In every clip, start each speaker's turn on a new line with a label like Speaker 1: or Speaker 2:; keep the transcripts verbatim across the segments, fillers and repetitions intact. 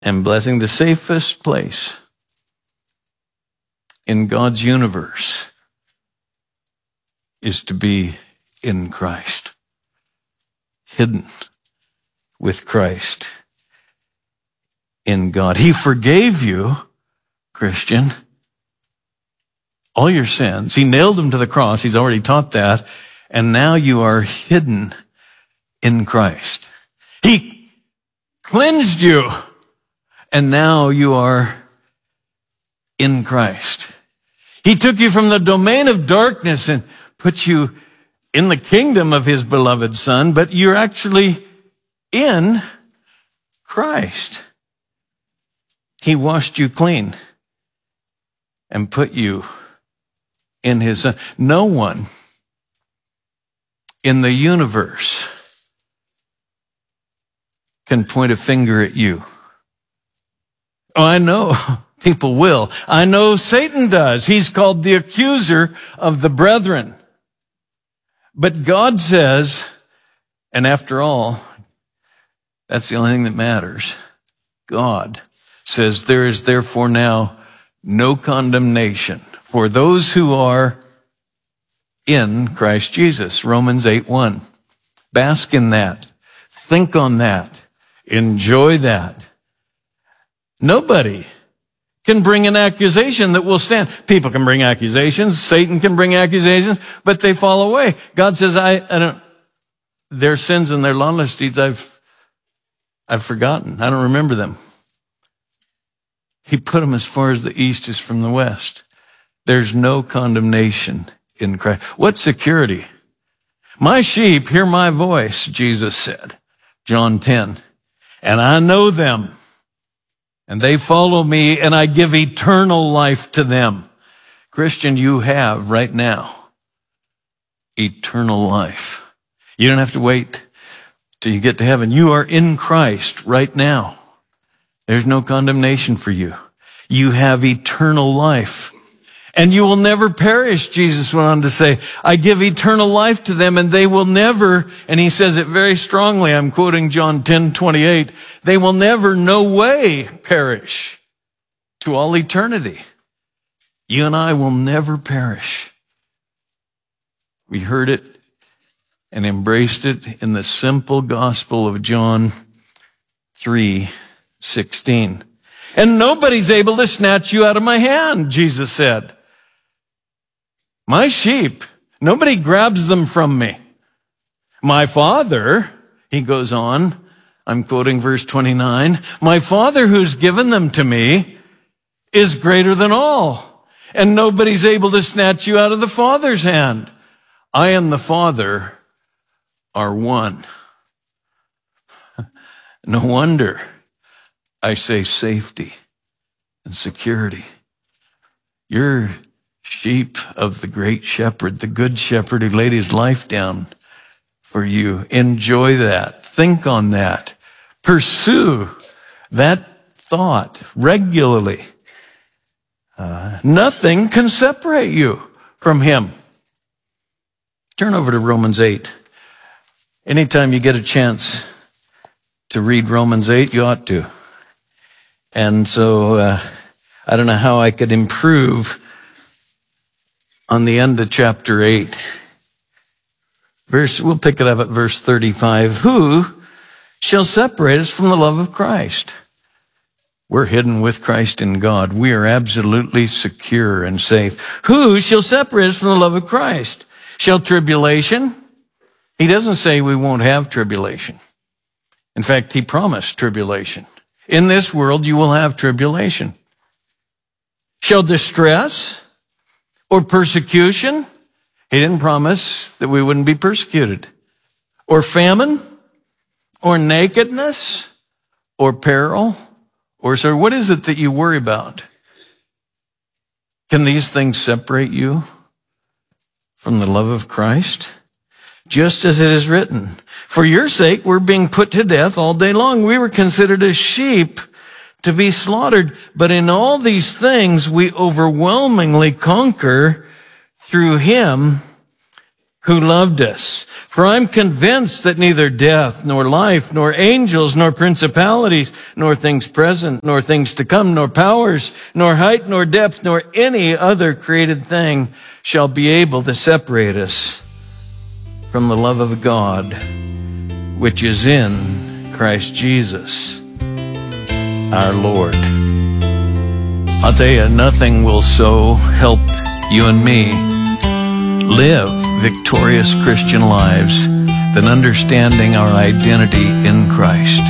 Speaker 1: and blessing. The safest place in God's universe is to be in Christ, hidden with Christ in God. He forgave you, Christian, all your sins. He nailed them to the cross. He's already taught that. And now you are hidden in Christ. He cleansed you, and now you are in Christ. He took you from the domain of darkness and put you in the kingdom of his beloved Son, but you're actually in Christ. He washed you clean and put you in his Son. No one in the universe can point a finger at you. Oh, I know people will. I know Satan does. He's called the accuser of the brethren. But God says, and after all, that's the only thing that matters. God says, there is therefore now no condemnation for those who are in Christ Jesus. Romans eight one. Bask in that. Think on that. Enjoy that. Nobody can bring an accusation that will stand. People can bring accusations. Satan can bring accusations, but they fall away. God says, I, I don't, their sins and their lawless deeds, I've, I've forgotten. I don't remember them. He put them as far as the east is from the west. There's no condemnation in Christ. What security? My sheep hear my voice, Jesus said, John ten, and I know them. And they follow me, and I give eternal life to them. Christian, you have right now eternal life. You don't have to wait till you get to heaven. You are in Christ right now. There's no condemnation for you. You have eternal life. And you will never perish, Jesus went on to say. I give eternal life to them, and they will never, and he says it very strongly, I'm quoting John ten twenty-eight, they will never, no way, perish to all eternity. You and I will never perish. We heard it and embraced it in the simple gospel of John three sixteen. And nobody's able to snatch you out of my hand, Jesus said. My sheep, nobody grabs them from me. My Father, he goes on, I'm quoting verse twenty-nine, my Father who's given them to me is greater than all, and nobody's able to snatch you out of the Father's hand. I and the Father are one. No wonder I say safety and security. You're sheep of the great shepherd, the good shepherd who laid his life down for you. Enjoy that. Think on that. Pursue that thought regularly. Uh, nothing can separate you from him. Turn over to Romans eight. Anytime you get a chance to read Romans eight, you ought to. And so uh, I don't know how I could improve on the end of chapter eight. Verse, we'll pick it up at verse thirty-five. Who shall separate us from the love of Christ? We're hidden with Christ in God. We are absolutely secure and safe. Who shall separate us from the love of Christ? Shall tribulation? He doesn't say we won't have tribulation. In fact, he promised tribulation. In this world, you will have tribulation. Shall distress or persecution? He didn't promise that we wouldn't be persecuted. Or famine, or nakedness, or peril, or so what is it that you worry about? Can these things separate you from the love of Christ? Just as it is written, for your sake we're being put to death all day long. We were considered as sheep to be slaughtered. But in all these things we overwhelmingly conquer through him who loved us. For I'm convinced that neither death, nor life, nor angels, nor principalities, nor things present, nor things to come, nor powers, nor height, nor depth, nor any other created thing shall be able to separate us from the love of God, which is in Christ Jesus, our Lord. I'll tell you, nothing will so help you and me live victorious Christian lives than understanding our identity in Christ.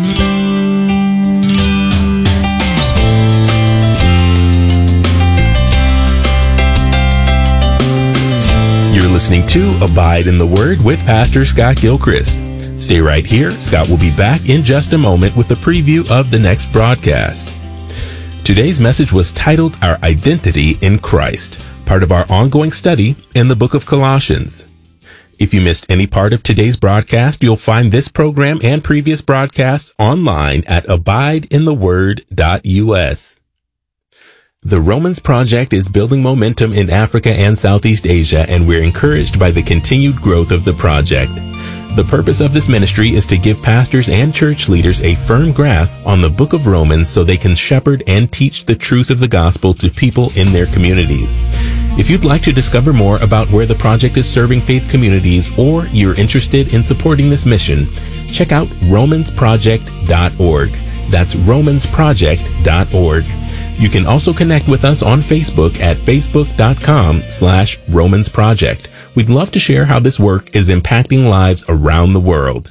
Speaker 2: You're listening to Abide in the Word with Pastor Scott Gilchrist. Stay right here. Scott will be back in just a moment with a preview of the next broadcast. Today's message was titled Our Identity in Christ, part of our ongoing study in the book of Colossians. If you missed any part of today's broadcast, you'll find this program and previous broadcasts online at abide in the word dot U S. The Romans Project is building momentum in Africa and Southeast Asia, and we're encouraged by the continued growth of the project. The purpose of this ministry is to give pastors and church leaders a firm grasp on the book of Romans so they can shepherd and teach the truth of the gospel to people in their communities. If you'd like to discover more about where the project is serving faith communities, or you're interested in supporting this mission, check out romans project dot org. That's romans project dot org. You can also connect with us on Facebook at facebook.com slash Romans Project. We'd love to share how this work is impacting lives around the world.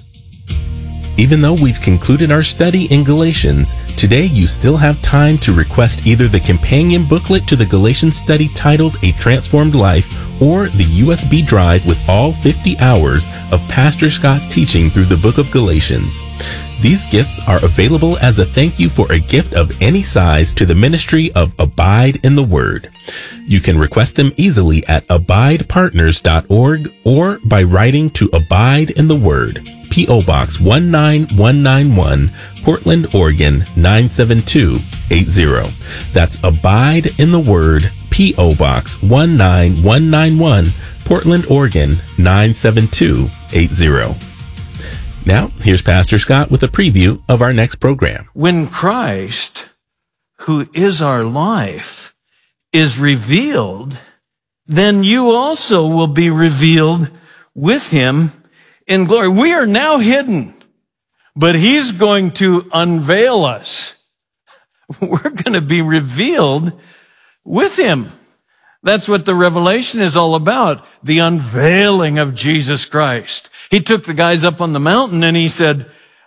Speaker 2: Even though we've concluded our study in Galatians, today you still have time to request either the companion booklet to the Galatians study titled A Transformed Life, or the U S B drive with all fifty hours of Pastor Scott's teaching through the book of Galatians. These gifts are available as a thank you for a gift of any size to the ministry of Abide in the Word. You can request them easily at abide partners dot org or by writing to Abide in the Word, P O Box one nine one nine one, Portland, Oregon nine seven two eight zero. That's Abide in the Word, P O Box one nine one nine one, Portland, Oregon nine seven two eight zero. Now, here's Pastor Scott with a preview of our next program.
Speaker 1: When Christ, who is our life, is revealed, then you also will be revealed with him in glory. We are now hidden, but he's going to unveil us. We're going to be revealed with him. That's what the revelation is all about, the unveiling of Jesus Christ. He took the guys up on the mountain and he said,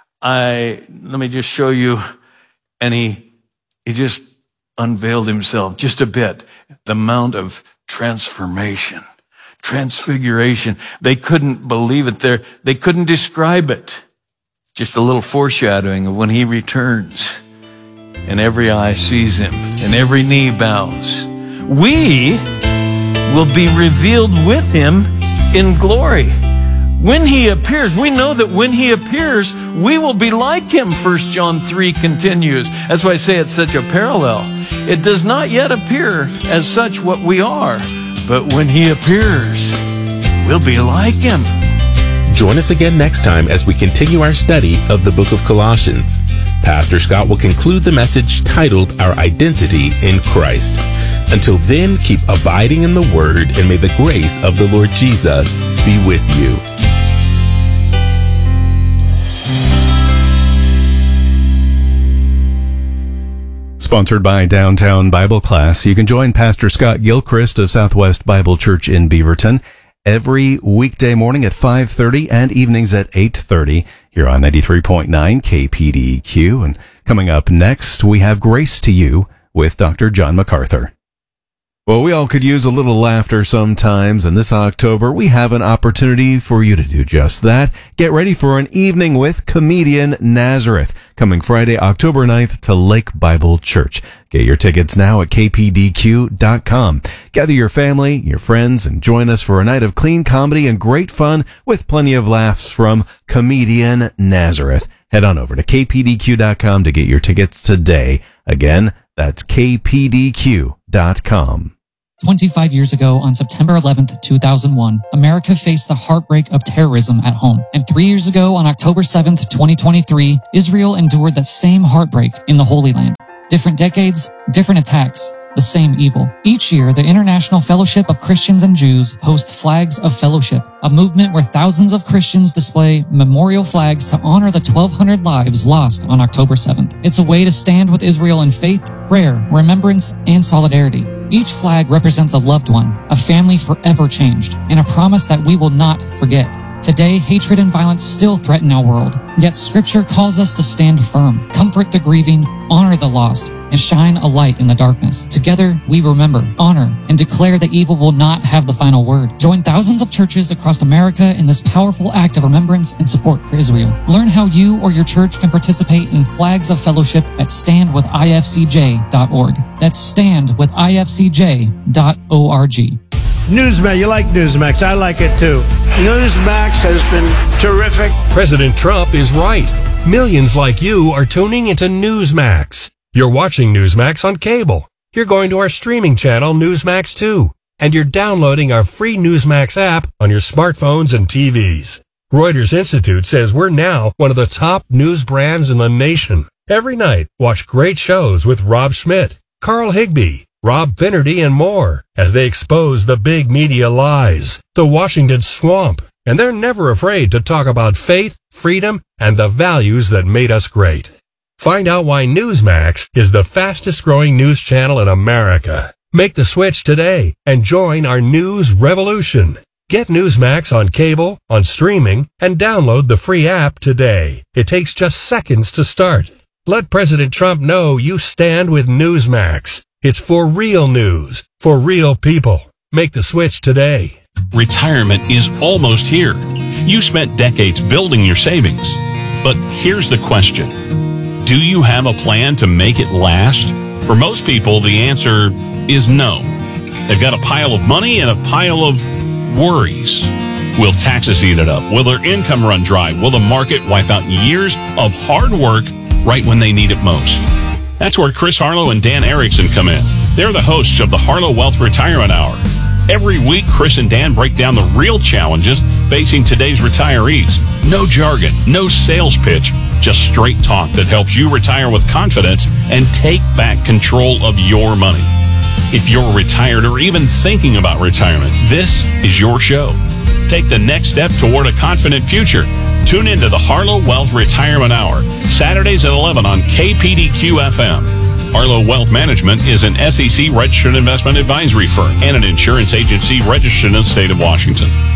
Speaker 1: I, let me just show you. And he, he just unveiled himself just a bit. The Mount of Transformation, Transfiguration. They couldn't believe it there. They couldn't describe it. Just a little foreshadowing of when he returns and every eye sees him and every knee bows. We will be revealed with him in glory. When he appears, we know that when he appears, we will be like him, First John three continues. That's why I say it's such a parallel. It does not yet appear as such what we are, but when he appears, we'll be like him.
Speaker 2: Join us again next time as we continue our study of the book of Colossians. Pastor Scott will conclude the message titled Our Identity in Christ. Until then, keep abiding in the Word, and may the grace of the Lord Jesus be with you.
Speaker 3: Sponsored by Downtown Bible Class, you can join Pastor Scott Gilchrist of Southwest Bible Church in Beaverton every weekday morning at five thirty and evenings at eight thirty here on ninety-three point nine K P D E Q. And coming up next, we have Grace to You with Doctor John MacArthur. Well, we all could use a little laughter sometimes, and this October we have an opportunity for you to do just that. Get ready for an evening with comedian Nazareth, coming Friday, October ninth to Lake Bible Church. Get your tickets now at K P D Q dot com. Gather your family, your friends, and join us for a night of clean comedy and great fun with plenty of laughs from comedian Nazareth. Head on over to K P D Q dot com to get your tickets today. Again, that's K P D Q dot com.
Speaker 4: twenty-five years ago, on September eleventh, two thousand one, America faced the heartbreak of terrorism at home. And three years ago, on October seventh, twenty twenty-three, Israel endured that same heartbreak in the Holy Land. Different decades, different attacks, the same evil. Each year, the International Fellowship of Christians and Jews hosts Flags of Fellowship, a movement where thousands of Christians display memorial flags to honor the twelve hundred lives lost on October seventh. It's a way to stand with Israel in faith, prayer, remembrance, and solidarity. Each flag represents a loved one, a family forever changed, and a promise that we will not forget. Today, hatred and violence still threaten our world, yet Scripture calls us to stand firm, comfort the grieving, honor the lost, and shine a light in the darkness. Together, we remember, honor, and declare that evil will not have the final word. Join thousands of churches across America in this powerful act of remembrance and support for Israel. Learn how you or your church can participate in Flags of Fellowship at stand with I F C J dot org. That's stand with I F C J dot org.
Speaker 5: Newsmax, you like Newsmax. I like it too.
Speaker 6: Newsmax has been terrific.
Speaker 7: President Trump is right. Millions like you are tuning into Newsmax. You're watching Newsmax on cable. You're going to our streaming channel, Newsmax two. And you're downloading our free Newsmax app on your smartphones and T Vs. Reuters Institute says we're now one of the top news brands in the nation. Every night, watch great shows with Rob Schmidt, Carl Higbie, Rob Finnerty, and more as they expose the big media lies, the Washington swamp, and they're never afraid to talk about faith, freedom, and the values that made us great. Find out why Newsmax is the fastest growing news channel in America. Make the switch today and join our news revolution. Get Newsmax on cable, on streaming, and download the free app today. It takes just seconds to start. Let President Trump know you stand with Newsmax. It's for real news, for real people. Make the switch today.
Speaker 8: Retirement is almost here. You spent decades building your savings. But here's the question. Do you have a plan to make it last? For most people, the answer is no. They've got a pile of money and a pile of worries. Will taxes eat it up? Will their income run dry? Will the market wipe out years of hard work right when they need it most? That's where Chris Harlow and Dan Erickson come in. They're the hosts of the Harlow Wealth Retirement Hour. Every week, Chris and Dan break down the real challenges facing today's retirees. No jargon, no sales pitch, just straight talk that helps you retire with confidence and take back control of your money. If you're retired or even thinking about retirement, this is your show. Take the next step toward a confident future. Tune into the Harlow Wealth Retirement Hour, Saturdays at eleven on K P D Q F M. Harlow Wealth Management is an S E C registered investment advisory firm and an insurance agency registered in the state of Washington.